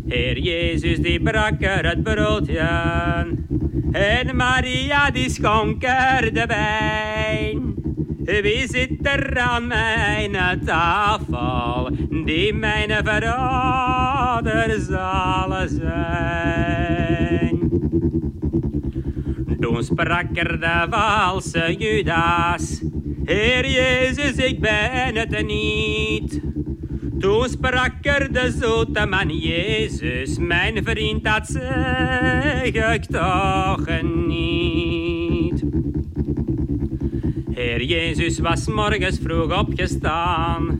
Heer Jezus die brak er het broodje en Maria die schonk er de wijn. Wie zit er aan mijn tafel, die mijn vader zal zijn? Toen sprak er de valse Judas, Heer Jezus, ik ben het niet. Toen sprak er de zoete man Jezus, mijn vriend, dat zeg ik toch niet. Heer Jezus was morgens vroeg opgestaan